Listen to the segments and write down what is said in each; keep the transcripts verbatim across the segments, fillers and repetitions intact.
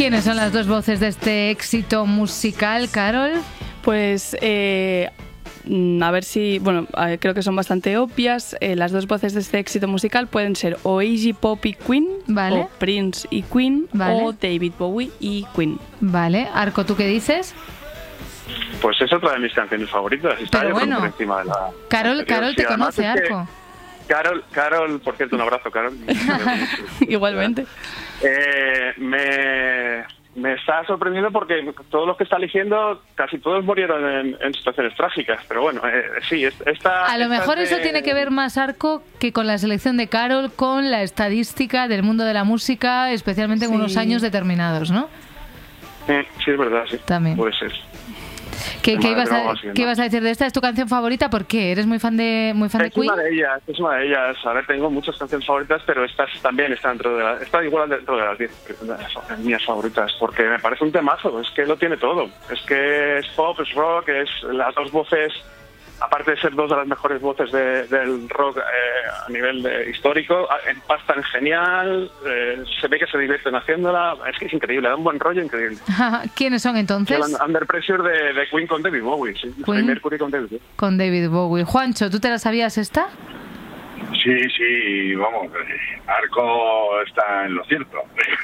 ¿Quiénes son las dos voces de este éxito musical, Carol? Pues eh, a ver si, bueno, creo que son bastante obvias. Eh, las dos voces de este éxito musical pueden ser o Iggy Pop y Queen, vale. o Prince y Queen, vale. o David Bowie y Queen. Vale, Arco, ¿tú qué dices? Pues es otra de mis canciones favoritas. Está Pero bueno, por encima de la Carol, anterior. Carol te sí, conoce, es que Arco. Carol, Carol, por cierto, un abrazo, Carol. Igualmente. Eh, me, me está sorprendiendo porque todos los que está eligiendo, casi todos murieron en, en situaciones trágicas. Pero bueno, eh, sí, esta... A lo esta mejor de... eso tiene que ver más, Arco, que con la selección de Carol, con la estadística del mundo de la música, especialmente en sí. unos años determinados, ¿no? Eh, sí, es verdad, sí. También. Puede ser. ¿Qué, ¿qué, ibas a, ¿Qué ibas a decir de esta? ¿Es tu canción favorita? ¿Por qué? ¿Eres muy fan de muy fan es de Queen? Una de ellas, es una de ellas. A ver, tengo muchas canciones favoritas, pero estas también están dentro de las... Está igual dentro de las diez mías favoritas, porque me parece un temazo. Es que lo tiene todo. Es que es pop, es rock, es las dos voces... Aparte de ser dos de las mejores voces de, del rock eh, a nivel de, histórico, empastan genial, eh, se ve que se divierten haciéndola, es que es increíble, da un buen rollo increíble. ¿Quiénes son entonces? El Under Pressure de, de Queen con David Bowie, sí. Queen Mercury con David Bowie. Con David Bowie. Juancho, ¿tú te la sabías esta? Sí, sí, vamos, Arco está en lo cierto.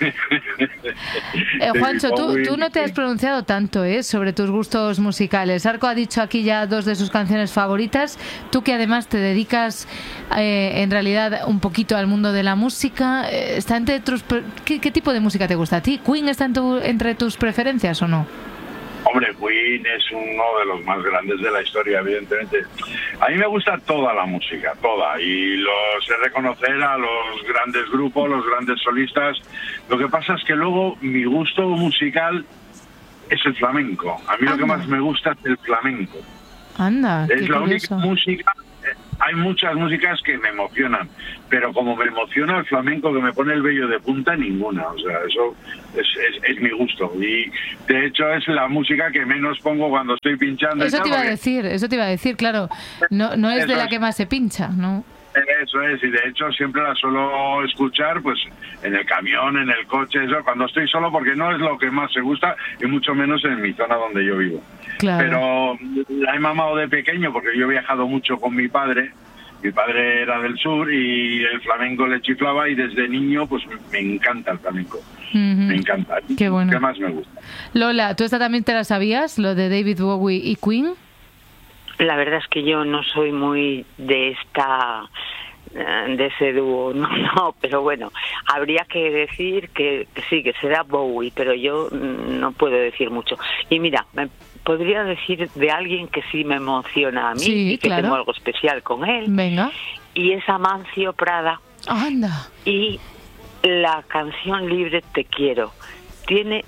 Eh, Juancho, tú, tú no te has pronunciado tanto ¿eh? sobre tus gustos musicales. Arco ha dicho aquí ya dos de sus canciones favoritas. Tú que además te dedicas eh, en realidad un poquito al mundo de la música, eh, ¿está entre tus, ¿qué, ¿qué tipo de música te gusta a ti? ¿Queen está en tu, entre tus preferencias o no? Hombre, Queen es uno de los más grandes de la historia, evidentemente. A mí me gusta toda la música, toda, y lo sé reconocer a los grandes grupos, los grandes solistas. Lo que pasa es que luego mi gusto musical es el flamenco. A mí Anda. Lo que más me gusta es el flamenco. Anda, es qué la curioso. única música... Hay muchas músicas que me emocionan, pero como me emociona el flamenco, que me pone el vello de punta, ninguna. O sea, eso es, es, es mi gusto. Y de hecho es la música que menos pongo cuando estoy pinchando. Eso y tal, te iba a porque... decir, eso te iba a decir, claro. No, no es Eso de la es. que más se pincha, ¿no? Eso es, y de hecho siempre la suelo escuchar pues en el camión, en el coche, eso, cuando estoy solo, porque no es lo que más me gusta, y mucho menos en mi zona donde yo vivo. Claro. Pero la he mamado de pequeño porque yo he viajado mucho con mi padre. Mi padre era del sur y el flamenco le chiflaba, y desde niño pues me encanta el flamenco. Uh-huh. Me encanta. Qué bueno. ¿Qué más me gusta? Lola, ¿tú esta también te la sabías, lo de David Bowie y Queen? La verdad es que yo no soy muy de esta... de ese dúo, no, no, pero bueno, habría que decir que, que sí, que será Bowie, pero yo no puedo decir mucho. Y mira, me podría decir de alguien que sí me emociona a mí, sí, y que claro. tengo algo especial con él. Venga. Y es Amancio Prada. Anda. Y la canción Libre Te Quiero. Tiene,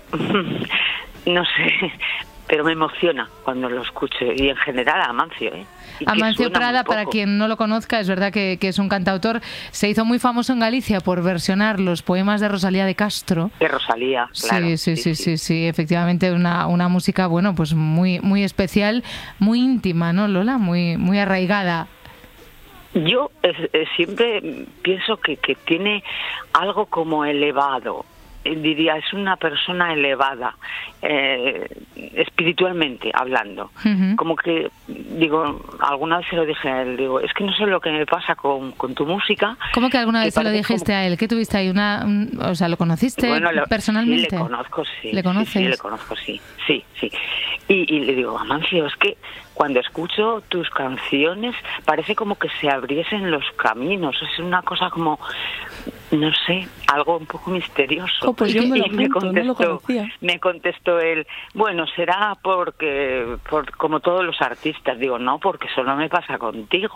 no sé, pero me emociona cuando lo escucho, y en general a Amancio, ¿eh? Amancio Prada, para quien no lo conozca, es verdad que, que es un cantautor, se hizo muy famoso en Galicia por versionar los poemas de Rosalía de Castro. De Rosalía, claro. Sí, sí, sí, sí, sí, sí, efectivamente una, una música, bueno, pues muy, muy especial, muy íntima, ¿no, Lola? Muy, muy arraigada. Yo eh, eh, siempre pienso que, que tiene algo como elevado. Diría, es una persona elevada, eh, espiritualmente hablando. Uh-huh. Como que, digo, alguna vez se lo dije a él, digo, es que no sé lo que me pasa con, con tu música. ¿Cómo que alguna vez se lo dijiste como... a él? ¿Qué tuviste ahí? Una, un, o sea, ¿lo conociste bueno, lo, personalmente? Sí, le conozco, sí. ¿Le conoces? Sí, sí, le conozco, sí, sí, sí. Y, y le digo, Amancio, es que cuando escucho tus canciones parece como que se abriesen los caminos. Es una cosa como, no sé, algo un poco misterioso. Oh, pues yo me lo y me apunto, contestó, no lo conocía. Me contestó él, bueno, será porque, por, como todos los artistas. Digo, no, porque solo me pasa contigo.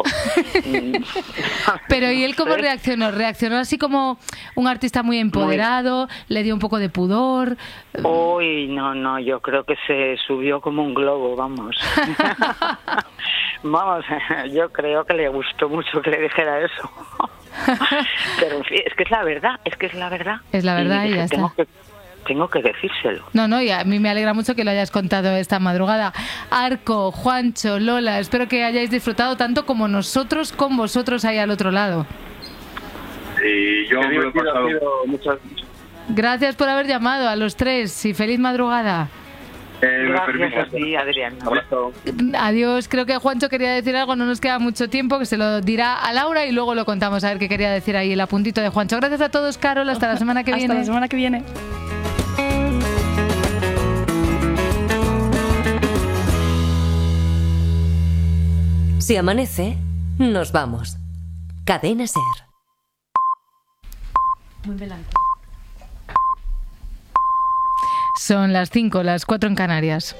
Pero ¿y él cómo reaccionó? ¿Reaccionó así como un artista muy empoderado? Muy... ¿Le dio un poco de pudor? Uy, no, no, yo creo que se subió como un globo, vamos. Vamos, yo creo que le gustó mucho que le dijera eso. Pero en fin, es que es la verdad, es que es la verdad. Es la verdad y, y ya tengo está. Que, tengo que decírselo. No, no, y a mí me alegra mucho que lo hayas contado esta madrugada. Arco, Juancho, Lola, espero que hayáis disfrutado tanto como nosotros con vosotros ahí al otro lado. Y yo Qué me lo he pasado... Muchas, Gracias por haber llamado a los tres y feliz madrugada. Eh, Gracias a ti, Adrián. Un abrazo. Adiós, creo que Juancho quería decir algo, no nos queda mucho tiempo, que se lo dirá a Laura y luego lo contamos a ver qué quería decir ahí el apuntito de Juancho. Gracias a todos, Carol, hasta la semana que Hasta viene. la semana que viene. Si amanece, nos vamos. Cadena SER. Muy delante. Son las cinco, las cuatro en Canarias.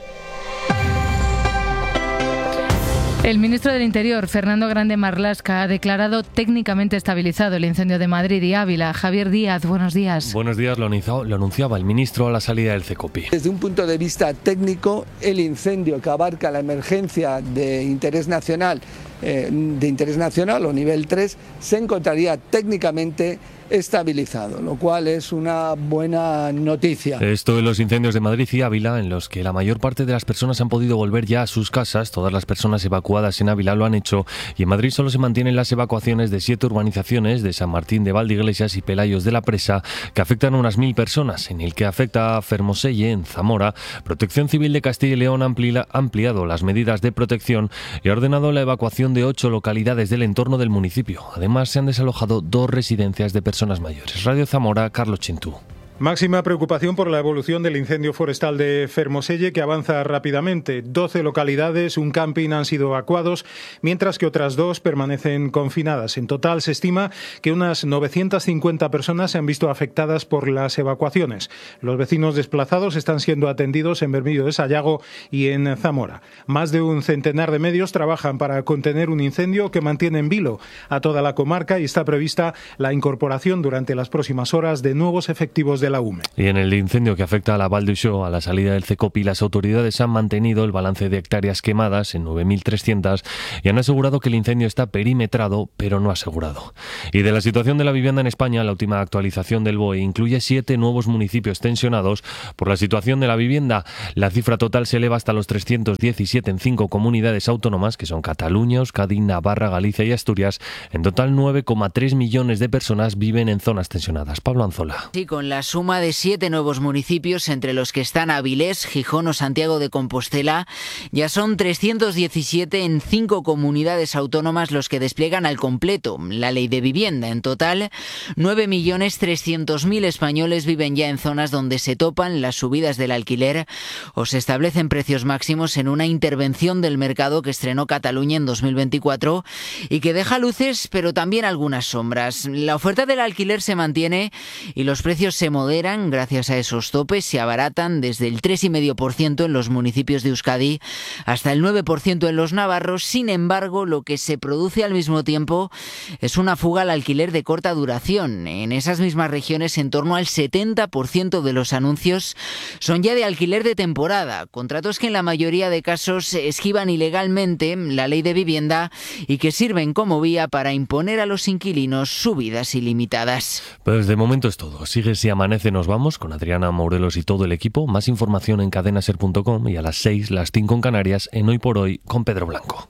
El ministro del Interior, Fernando Grande Marlaska, ha declarado técnicamente estabilizado el incendio de Madrid y Ávila. Javier Díaz, buenos días. Buenos días, lo anunciaba, lo anunciaba el ministro a la salida del CECOPI. Desde un punto de vista técnico, el incendio que abarca la emergencia de interés nacional, eh, de interés nacional o nivel tres, se encontraría técnicamente estabilizado, lo cual es una buena noticia. Esto de los incendios de Madrid y Ávila, en los que la mayor parte de las personas han podido volver ya a sus casas. Todas las personas evacuadas en Ávila lo han hecho, y en Madrid solo se mantienen las evacuaciones de siete urbanizaciones de San Martín de Valdeiglesias y Pelayos de la Presa, que afectan a unas mil personas. En el que afecta a Fermoselle, en Zamora, Protección Civil de Castilla y León ha ampliado las medidas de protección y ha ordenado la evacuación de ocho localidades del entorno del municipio. Además, se han desalojado dos residencias de personas personas mayores. Radio Zamora, Carlos Chintú. Máxima preocupación por la evolución del incendio forestal de Fermoselle, que avanza rápidamente. doce localidades, un camping han sido evacuados, mientras que otras dos permanecen confinadas. En total se estima que unas novecientas cincuenta personas se han visto afectadas por las evacuaciones. Los vecinos desplazados están siendo atendidos en Bermillo de Sayago y en Zamora. Más de un centenar de medios trabajan para contener un incendio que mantiene en vilo a toda la comarca, y está prevista la incorporación durante las próximas horas de nuevos efectivos de de la U M E. Y en el incendio que afecta a la Val d'Uixó, a la salida del CECOPI, las autoridades han mantenido el balance de hectáreas quemadas en nueve mil trescientas y han asegurado que el incendio está perimetrado, pero no asegurado. Y de la situación de la vivienda en España, la última actualización del B O E incluye siete nuevos municipios tensionados por la situación de la vivienda. La cifra total se eleva hasta los trescientos diecisiete en cinco comunidades autónomas, que son Cataluña, Euskadi, Navarra, Galicia y Asturias. En total, nueve coma tres millones de personas viven en zonas tensionadas. Pablo Anzola. Sí, con la suma de siete nuevos municipios, entre los que están Avilés, Gijón o Santiago de Compostela, ya son trescientos diecisiete en cinco comunidades autónomas los que despliegan al completo la ley de vivienda. En total, nueve millones trescientos mil españoles viven ya en zonas donde se topan las subidas del alquiler o se establecen precios máximos en una intervención del mercado que estrenó Cataluña en dos mil veinticuatro y que deja luces, pero también algunas sombras. La oferta del alquiler se mantiene y los precios se moderan. Gracias a esos topes se abaratan desde el tres coma cinco por ciento en los municipios de Euskadi hasta el nueve por ciento en los navarros. Sin embargo, lo que se produce al mismo tiempo es una fuga al alquiler de corta duración. En esas mismas regiones, en torno al setenta por ciento de los anuncios son ya de alquiler de temporada, contratos que en la mayoría de casos esquivan ilegalmente la ley de vivienda y que sirven como vía para imponer a los inquilinos subidas ilimitadas. Pues de momento es todo. Sigue Si Amanece Nos Vamos con Adriana Morelos y todo el equipo. Más información en cadena ser punto com y a las seis, las cinco en Canarias, en Hoy por Hoy con Pedro Blanco.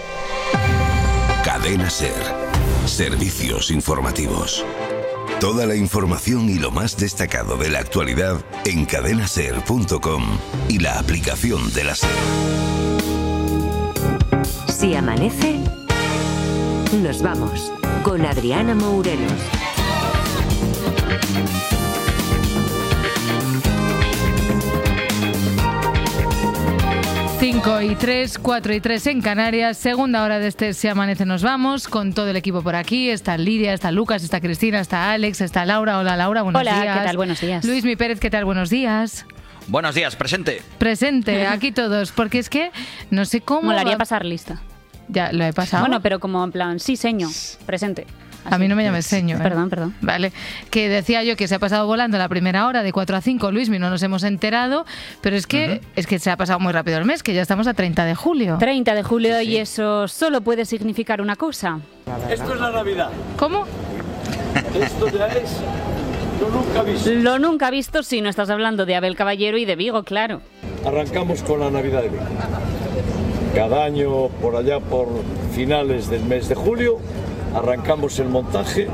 Cadena SER. Servicios informativos. Toda la información y lo más destacado de la actualidad en cadena ser punto com y la aplicación de la SER. Si amanece, nos vamos con Adriana Morelos. cinco y tres, cuatro y tres en Canarias, segunda hora de este Si Amanece Nos Vamos, con todo el equipo por aquí. Está Lidia, está Lucas, está Cristina, está Alex, está Laura. Hola Laura, buenos Hola, días. ¿qué tal? Buenos días. Luis Mi Pérez, ¿qué tal? Buenos días. Buenos días, presente. Presente, aquí todos, porque es que no sé cómo... Molaría va... pasar lista. Ya, lo he pasado. Bueno, pero como en plan, sí, seño, presente. Así. A mí no me llames seño. ¿eh? Perdón, perdón. Vale, que decía yo que se ha pasado volando la primera hora de cuatro a cinco, Luismi, no nos hemos enterado, pero es que, uh-huh. es que se ha pasado muy rápido el mes, que ya estamos a treinta de julio. treinta de julio sí, sí. Y eso solo puede significar una cosa. Esto es la Navidad. ¿Cómo? Esto ya es lo nunca visto. Lo nunca visto si no estás hablando de Abel Caballero y de Vigo, claro. Arrancamos con la Navidad de Vigo. Cada año, por allá por finales del mes de julio, arrancamos el montaje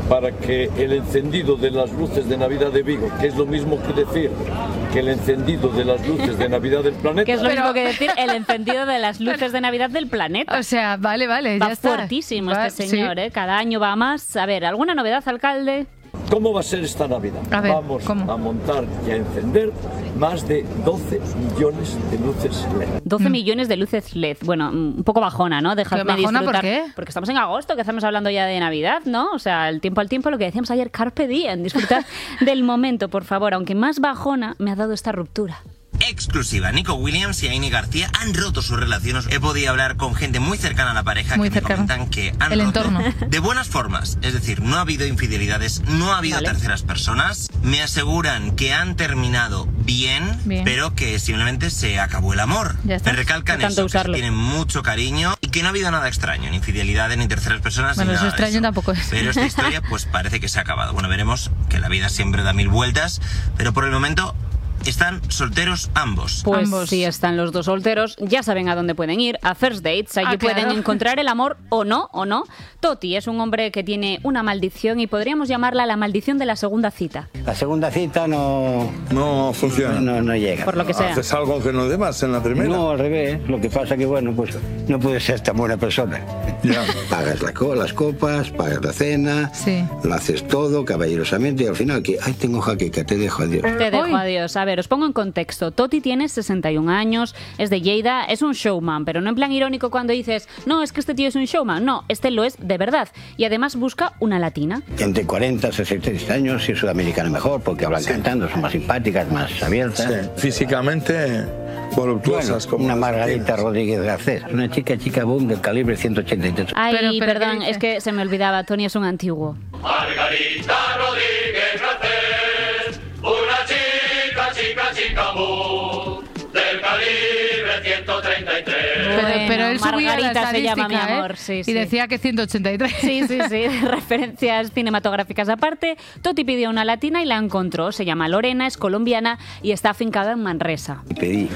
para que el encendido de las luces de Navidad de Vigo, que es lo mismo que decir que el encendido de las luces de Navidad del planeta... Que es lo mismo que decir el encendido de las luces de Navidad del planeta. O sea, vale, vale, va ya está. fuertísimo Va, este señor, sí. ¿eh? Cada año va más. A ver, ¿alguna novedad, alcalde? ¿Cómo va a ser esta Navidad? A ver, Vamos ¿cómo? a montar y a encender más de doce millones de luces L E D. doce millones de luces L E D. Bueno, un poco bajona, ¿no? Dejadme ¿Qué bajona, disfrutar. por qué? Porque estamos en agosto, que estamos hablando ya de Navidad, ¿no? O sea, el tiempo al tiempo, lo que decíamos ayer, carpe diem, disfrutar del momento, por favor. Aunque más bajona me ha dado esta ruptura. Exclusiva. Nico Williams y Aini García han roto sus relaciones. He podido hablar con gente muy cercana a la pareja Muy que cercana. me comentan que han El roto entorno. de buenas formas. Es decir, no ha habido infidelidades, no ha habido Vale. terceras personas. Me aseguran que han terminado bien, Bien. pero que simplemente se acabó el amor. Ya está. Me recalcan De tanto eso, que se usarlo. tienen mucho cariño y que no ha habido nada extraño, ni infidelidades, ni terceras personas, Bueno, ni eso nada de extraño eso. tampoco es. Pero esta historia pues parece que se ha acabado. Bueno, veremos que la vida siempre da mil vueltas, pero por el momento están solteros ambos. Pues Ambos. si están los dos solteros, ya saben a dónde pueden ir, a First Dates. Allí Ah, claro. pueden encontrar el amor o no, o no. Toti es un hombre que tiene una maldición y podríamos llamarla la maldición de la segunda cita. La segunda cita no... No funciona. No, no llega. Por lo que sea. ¿Haces algo que no debas en la primera? No, al revés. Lo que pasa que, bueno, pues no puedes ser tan buena persona. Ya. Pagas la co- las copas, pagas la cena, Sí. lo haces todo caballerosamente y al final que, ay, tengo jaqueca, te dejo, adiós. Te dejo, Uy. adiós. A ver, os pongo en contexto. Toti tiene sesenta y un años, es de Lleida, es un showman, pero no en plan irónico cuando dices, no, es que este tío es un showman. No, este lo es de verdad. Y además busca una latina. Entre cuarenta y sesenta años, si es sudamericana mejor, porque hablan cantando, son más simpáticas, más abiertas. Sí. Físicamente voluptuosas. Bueno, como una las Margarita latinas. Rodríguez Garcés, una chica, chica boom del calibre ciento ochenta y tres. Ay, Pero- pero, ¿qué perdón, dice? es que se me olvidaba, Tony es un antiguo. Margarita Rodríguez Garcés, una chica, chica, chica boom, del calibre ciento treinta y tres. Pero, Bueno, pero él subía la Margarita se llama, mi estadística, amor, ¿eh? sí, Y sí. decía que ciento ochenta y tres. Sí, sí, sí, referencias cinematográficas aparte. Toti pidió una latina y la encontró. Se llama Lorena, es colombiana y está afincada en Manresa. Y pedí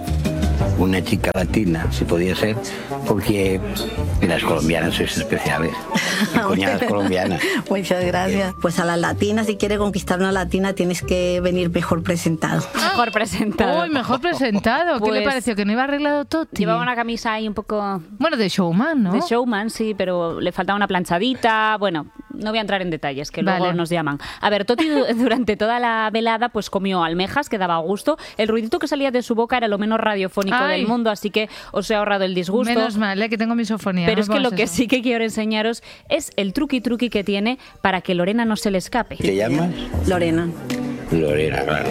una chica latina, si podía ser, porque las colombianas sois especiales. Mi cuñada es colombiana. Muchas gracias. Pues a las latinas, si quieres conquistar una latina, tienes que venir mejor presentado. Mejor presentado. Uy, mejor presentado. ¿Qué le Pues- pareció? ¿Que no iba arreglado Toti? Llevaba una camisa ahí un poco Bueno, de showman, ¿no? de showman, sí, pero le faltaba una planchadita. Bueno, no voy a entrar en detalles, que luego Vale. nos llaman. A ver, Toti du- durante toda la velada pues comió almejas, que daba gusto. El ruidito que salía de su boca era lo menos radiofónico Ay. del mundo, así que os he ahorrado el disgusto. Menos mal, ¿eh? Que tengo misofonía. Pero no es que me lo pongas que eso. sí que quiero enseñaros es el truqui truqui que tiene para que Lorena no se le escape. ¿Te llamas? Lorena. Lorena, claro.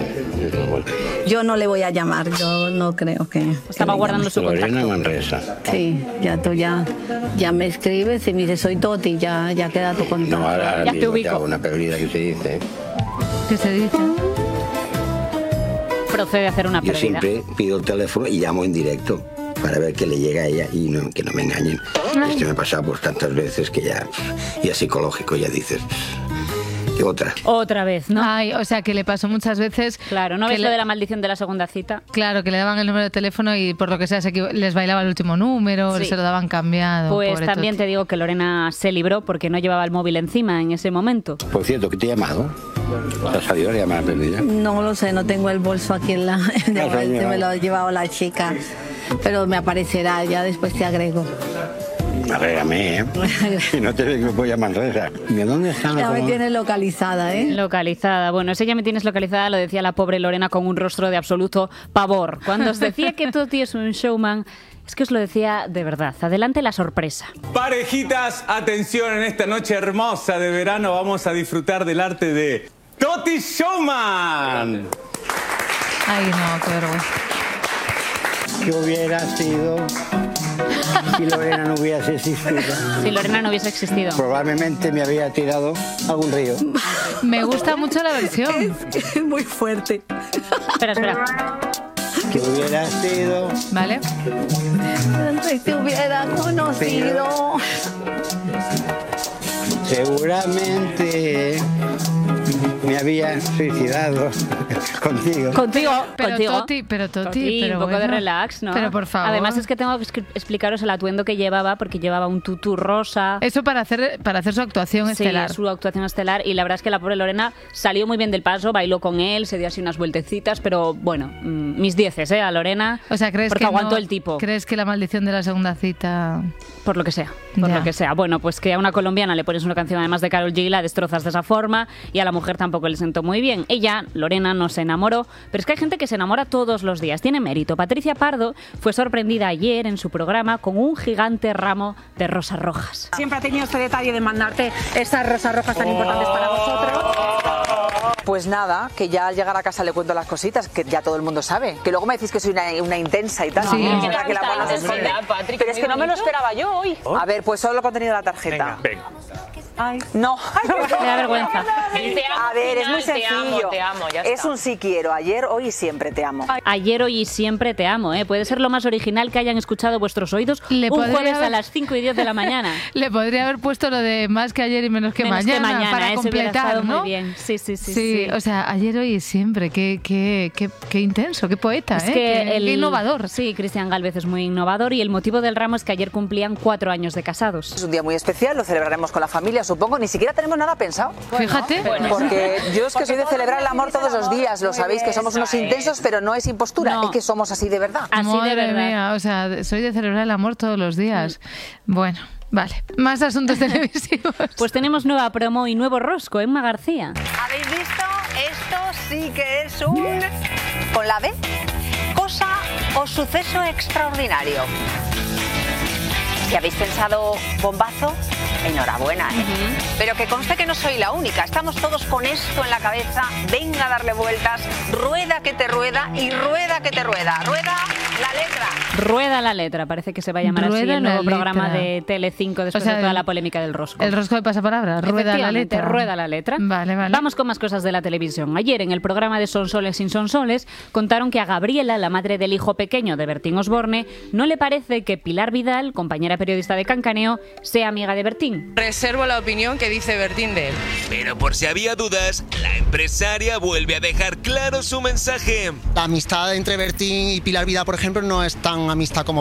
Yo no le voy a llamar, yo no creo que... Estaba que le guardando llame. su Lorena contacto. Manresa. Sí, ya tú ya, ya me escribes y me dices, soy Toti, ya, ya queda tu contacto. No, ahora, ahora Ya te mismo te ubico. hago una pérdida que se dice. ¿Qué se dice? Procede a hacer una Yo pérdida. siempre pido el teléfono y llamo en directo para ver que le llega a ella y no, que no me engañen. Esto me ha pasado pues tantas veces que ya, ya psicológico, ya dices, y otra. Otra vez, ¿no? Ay, o sea, que le pasó muchas veces. Claro, ¿no que ves le- lo de la maldición de la segunda cita? Claro, que le daban el número de teléfono y por lo que sea se equivo- les bailaba el último número, Sí. se lo daban cambiado. Pues pobre también Toti. te digo que Lorena se libró porque no llevaba el móvil encima en ese momento. Por cierto, ¿qué te he llamado? ¿Te has salido a llamar perdida? No lo sé, no tengo el bolso aquí en la... Se señora. me lo ha llevado la chica, pero me aparecerá, ya después te agrego. Agrégame, ¿eh? Y no te voy a Manresa. ¿De dónde está la Ya me como- tienes localizada, ¿eh? Localizada. Bueno, ese ya me tienes localizada, lo decía la pobre Lorena con un rostro de absoluto pavor. Cuando os decía que Toti es un showman, es que os lo decía de verdad. Adelante la sorpresa. Parejitas, atención, en esta noche hermosa de verano vamos a disfrutar del arte de Toti Showman. Ay, no, qué vergüenza. ¿Qué hubiera sido si Lorena no hubiese existido? Si Lorena no hubiese existido. Probablemente me habría tirado a un río. Me gusta mucho la versión. Es muy fuerte. Espera, espera. ¿Qué hubiera sido? ¿Vale? Si te hubiera conocido. Seguramente me había suicidado contigo. Contigo, Pero contigo. Toti, pero Toti, Toti, pero un poco de bueno. relax, ¿no? Pero por favor. Además es que tengo que escri- explicaros el atuendo que llevaba, porque llevaba un tutú rosa. Eso para hacer, para hacer su actuación Sí, estelar. su actuación estelar, y la verdad es que la pobre Lorena salió muy bien del paso, bailó con él, se dio así unas vueltecitas, pero bueno, mm, mis dieces, ¿eh? A Lorena, O sea, ¿crees porque que aguantó no- el tipo. ¿Crees que la maldición de la segunda cita...? Por lo que sea, por Ya. lo que sea. Bueno, pues que a una colombiana le pones una canción además de Karol G, la destrozas de esa forma, y a la mujer tampoco le sentó muy bien. Ella, Lorena, no se enamoró, pero es que hay gente que se enamora todos los días, tiene mérito. Patricia Pardo fue sorprendida ayer en su programa con un gigante ramo de rosas rojas. Siempre ha tenido este detalle de mandarte estas rosas rojas tan importantes para vosotros. Pues nada, que ya al llegar a casa le cuento las cositas, que ya todo el mundo sabe. Que luego me decís que soy una, una intensa y tal. Sí. ¿no? ¿Qué Mientras que la buena se esconde. Pero es que no me lo esperaba yo hoy. A ver, pues solo el contenido de la tarjeta. Venga. Ay. No. Me da vergüenza. A ver, es muy Te amo, sencillo. te amo, ya Es está. un sí quiero, ayer, hoy y siempre te amo. Ayer, hoy y siempre te amo, ¿eh? Puede ser lo más original que hayan escuchado vuestros oídos Le un podría jueves haber- a las cinco y diez de la mañana. Le podría haber puesto lo de más que ayer y menos que Menos mañana, que mañana, para eso hubiera completar, estado ¿no? muy bien. Sí, sí, sí, Sí, sí. o sea, ayer, hoy y siempre. Qué, qué, qué, qué intenso, qué poeta, Es ¿eh? que Qué- el, qué innovador. Sí, Cristian Gálvez es muy innovador, y el motivo del ramo es que ayer cumplían cuatro años de casados. Es un día muy especial, lo celebraremos con la familia, supongo. Ni siquiera tenemos nada pensado. Fíjate. Porque yo es que soy de celebrar el amor todos los días, lo sabéis, que somos unos intensos, pero no es impostura, No. es que somos así de verdad. Así de Madre verdad. mía, o sea, soy de celebrar el amor todos los días. Bueno, vale. Más asuntos televisivos. Pues tenemos nueva promo y nuevo rosco, Emma García. ¿Habéis visto? Esto sí que es un... ¿Con la B? Cosa o suceso extraordinario. Si habéis pensado bombazo, enhorabuena, ¿eh? Pero que conste que no soy la única. Estamos todos con esto en la cabeza. Venga a darle vueltas. Rueda que te rueda y rueda que te rueda. Rueda la letra. Rueda la letra, parece que se va a llamar así Rueda el la nuevo programa letra. de Telecinco después O sea, de toda el- la polémica del rosco. El rosco de pasapalabra, rueda la Efectivamente, letra. rueda la letra. Vale, vale. Vamos con más cosas de la televisión. Ayer, en el programa de Sonsoles sin Sonsoles, contaron que a Gabriela, la madre del hijo pequeño de Bertín Osborne, no le parece que Pilar Vidal, compañera periodista de Cancaneo, sea amiga de Bertín. Reservo la opinión que dice Bertín de él. Pero por si había dudas, la empresaria vuelve a dejar claro su mensaje. La amistad entre Bertín y Pilar Vidal, por ejemplo, no es tan amistad como